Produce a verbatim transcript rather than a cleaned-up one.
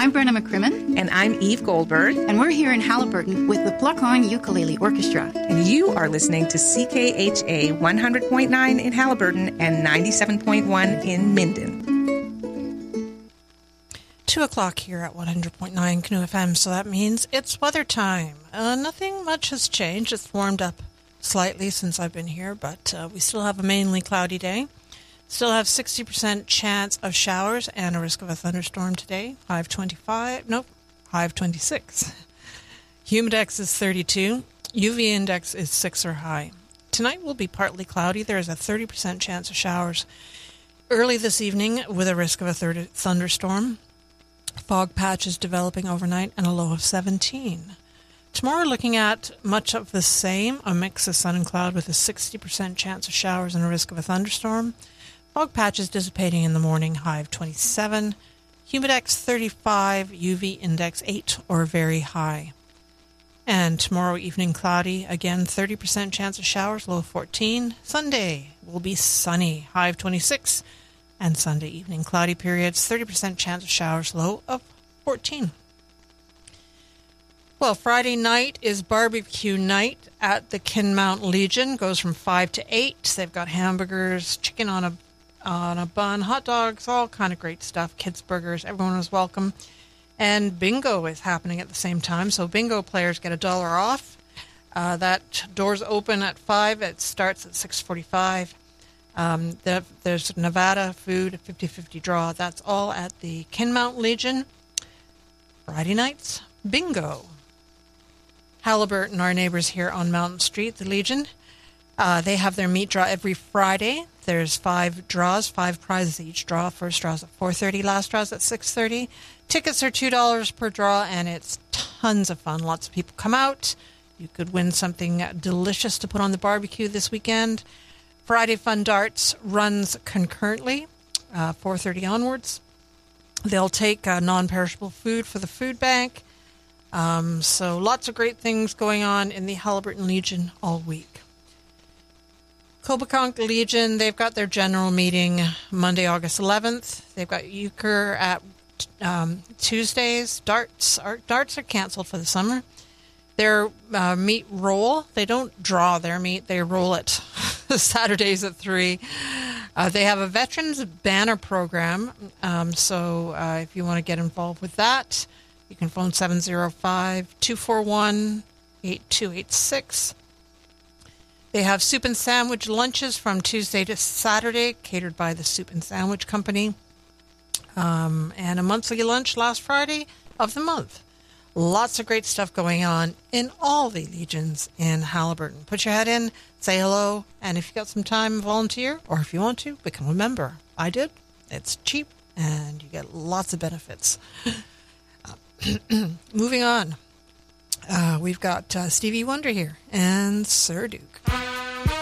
I'm Brenna McCrimmon. And I'm Eve Goldberg. And we're here in Haliburton with the Pluck On Ukulele Orchestra. And you are listening to C K H A one hundred point nine in Haliburton and ninety-seven point one in Minden. Two o'clock here at one hundred point nine Canoe F M, so that means it's weather time. Uh, nothing much has changed. It's warmed up slightly since I've been here, but uh, we still have a mainly cloudy day. Still have sixty percent chance of showers and a risk of a thunderstorm today. five twenty-five, nope, five twenty-six. Humidex is thirty-two. U V index is six or high. Tonight will be partly cloudy. There is a thirty percent chance of showers early this evening with a risk of a third thunderstorm. Fog patches developing overnight and a low of seventeen. Tomorrow looking at much of the same, a mix of sun and cloud with a sixty percent chance of showers and a risk of a thunderstorm. Fog patches dissipating in the morning, high of twenty-seven. Humidex thirty-five, U V index eight or very high. And tomorrow evening cloudy, again thirty percent chance of showers, low of fourteen. Sunday will be sunny, high of twenty-six. And Sunday evening cloudy periods, thirty percent chance of showers, low of fourteen. Well, Friday night is barbecue night at the Kinmount Legion. Goes from five to eight. They've got hamburgers, chicken on a on a bun, hot dogs, all kind of great stuff, kids' burgers. Everyone is welcome. And bingo is happening at the same time, so bingo players get a dollar off. Uh, that doors open at five. It starts at six forty-five. Um, the, there's Nevada food, fifty-fifty draw. That's all at the Kinmount Legion. Friday nights, bingo. Haliburton, our neighbors here on Mountain Street, the Legion. Uh, they have their meat draw every Friday. There's five draws, five prizes each draw. First draw's at four thirty, last draw's at six thirty. Tickets are two dollars per draw, and it's tons of fun. Lots of people come out. You could win something delicious to put on the barbecue this weekend. Friday Fun Darts runs concurrently, uh, four thirty onwards. They'll take uh, non-perishable food for the food bank. Um, so lots of great things going on in the Haliburton Legion all week. Coboconk Legion, they've got their general meeting Monday, August eleventh. They've got euchre at um, Tuesdays. Darts are, darts are canceled for the summer. Their uh, meat roll, they don't draw their meat, they roll it Saturdays at three. Uh, they have a Veterans Banner program, um, so uh, if you want to get involved with that, you can phone seven oh five, two four one, eight two eight six. They have soup and sandwich lunches from Tuesday to Saturday, catered by the Soup and Sandwich Company. Um, and a monthly lunch last Friday of the month. Lots of great stuff going on in all the Legions in Haliburton. Put your head in, say hello, and if you got some time, volunteer, or if you want to, become a member. I did. It's cheap, and you get lots of benefits. uh, moving on. Uh, we've got uh, Stevie Wonder here and Sir Duke.